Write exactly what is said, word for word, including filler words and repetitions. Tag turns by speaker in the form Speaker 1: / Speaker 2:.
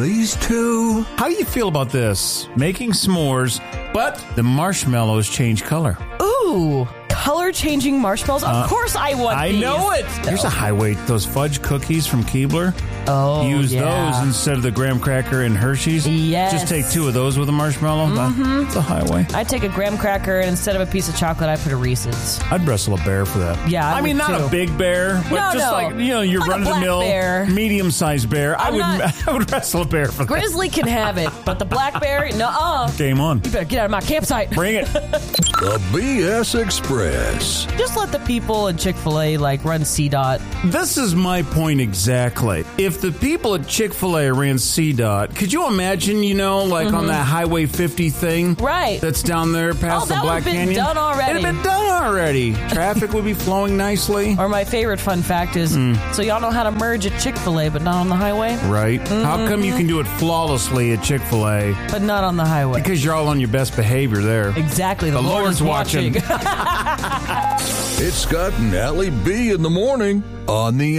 Speaker 1: These two.
Speaker 2: How do you feel about this? Making s'mores, but the marshmallows change color.
Speaker 3: Ooh, color-changing marshmallows? Of
Speaker 2: Uh,
Speaker 3: course I want
Speaker 2: I
Speaker 3: these.
Speaker 2: know it. Here's a highway. Those fudge cookies from Keebler.
Speaker 3: Oh,
Speaker 2: Use
Speaker 3: yeah.
Speaker 2: those instead of the graham cracker and Hershey's.
Speaker 3: Yes.
Speaker 2: Just take two of those with a marshmallow.
Speaker 3: Mhm.
Speaker 2: It's a highway.
Speaker 3: I take a graham cracker, and instead of a piece of chocolate, I put a Reese's.
Speaker 2: I'd wrestle a bear for that.
Speaker 3: Yeah, I
Speaker 2: I mean,
Speaker 3: would
Speaker 2: not
Speaker 3: too.
Speaker 2: a big bear, but
Speaker 3: No,
Speaker 2: just
Speaker 3: no.
Speaker 2: like, you know, your
Speaker 3: Like a
Speaker 2: run-of-the-mill,
Speaker 3: black bear.
Speaker 2: medium-sized bear. I
Speaker 3: I'm
Speaker 2: would,
Speaker 3: not-
Speaker 2: I would wrestle a bear for that.
Speaker 3: Grizzly can have it, but the black bear, nuh-uh.
Speaker 2: Game on.
Speaker 3: You better get out of my campsite.
Speaker 2: Bring it.
Speaker 1: The B S Express.
Speaker 3: Just let the people at Chick-fil-A, like, run C DOT.
Speaker 2: This is my point exactly. If the people at Chick-fil-A ran C DOT, could you imagine, you know, like on that Highway fifty thing?
Speaker 3: Right.
Speaker 2: That's down there past
Speaker 3: Oh,
Speaker 2: the
Speaker 3: that
Speaker 2: Black
Speaker 3: would've been
Speaker 2: Canyon?
Speaker 3: done already.
Speaker 2: It'd have been done already. Traffic would be flowing nicely.
Speaker 3: Or my favorite fun fact is, so y'all know how to merge at Chick-fil-A, but not on the highway?
Speaker 2: Right. How come you can do it flawlessly at Chick-fil-A?
Speaker 3: But not on the highway.
Speaker 2: Because you're all on your best behavior there.
Speaker 3: Exactly. The,
Speaker 2: The
Speaker 3: Lord
Speaker 2: Lord's
Speaker 3: is watching.
Speaker 2: watching.
Speaker 1: It's Scott and Allie B in the morning on the